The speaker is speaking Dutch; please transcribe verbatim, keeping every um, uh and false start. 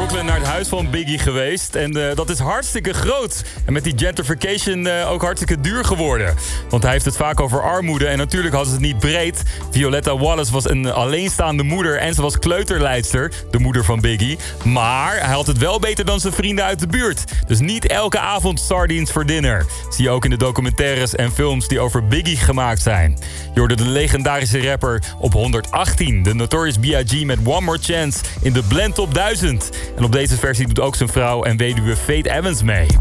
Brooklyn naar het huis van Biggie geweest. En uh, dat is hartstikke groot. En met die gentrification uh, ook hartstikke duur geworden. Want hij heeft het vaak over armoede. En natuurlijk had ze het niet breed. Violetta Wallace was een alleenstaande moeder. En ze was kleuterleidster, de moeder van Biggie. Maar hij had het wel beter dan zijn vrienden uit de buurt. Dus niet elke avond sardines voor dinner. Zie je ook in de documentaires en films die over Biggie gemaakt zijn. Je hoorde de legendarische rapper op honderdachttien. De Notorious B I G met One More Chance in de Blend Top duizend. En op deze versie doet ook zijn vrouw en weduwe Faith Evans mee.